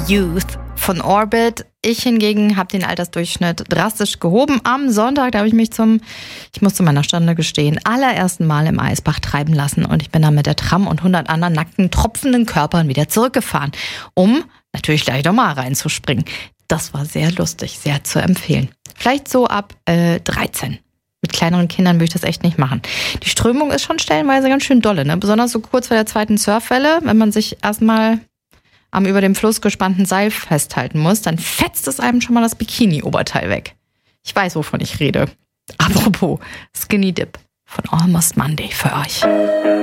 Youth von Orbit. Ich hingegen habe den Altersdurchschnitt drastisch gehoben. Am Sonntag, da habe ich mich ich muss zu meiner Schande gestehen, allerersten Mal im Eisbach treiben lassen. Und ich bin dann mit der Tram und 100 anderen nackten, tropfenden Körpern wieder zurückgefahren, um natürlich gleich nochmal reinzuspringen. Das war sehr lustig, sehr zu empfehlen. Vielleicht so ab 13. Mit kleineren Kindern würde ich das echt nicht machen. Die Strömung ist schon stellenweise ganz schön dolle, ne? Besonders so kurz vor der zweiten Surfwelle, wenn man sich erstmal am über dem Fluss gespannten Seil festhalten muss, dann fetzt es einem schon mal das Bikini-Oberteil weg. Ich weiß, wovon ich rede. Apropos Skinny Dip von Almost Monday für euch.